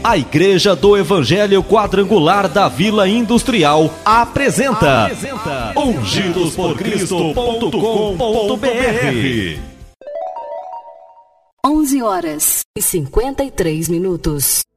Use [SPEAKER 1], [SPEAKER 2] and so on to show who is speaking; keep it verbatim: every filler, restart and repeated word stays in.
[SPEAKER 1] A Igreja do Evangelho Quadrangular da Vila Industrial apresenta, apresenta ungidos por cristo ponto com ponto br.
[SPEAKER 2] onze horas e cinquenta e três minutos.